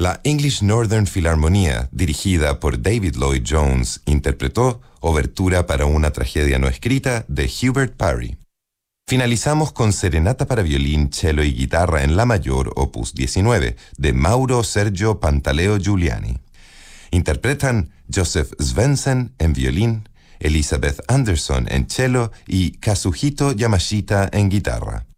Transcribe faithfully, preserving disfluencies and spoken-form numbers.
La English Northern Philharmonia, dirigida por David Lloyd Jones, interpretó Obertura para una tragedia no escrita de Hubert Parry. Finalizamos con Serenata para violín, cello y guitarra en la mayor, opus diecinueve, de Mauro Sergio Pantaleo Giuliani. Interpretan Joseph Svendsen en violín, Elizabeth Anderson en cello y Kazuhito Yamashita en guitarra.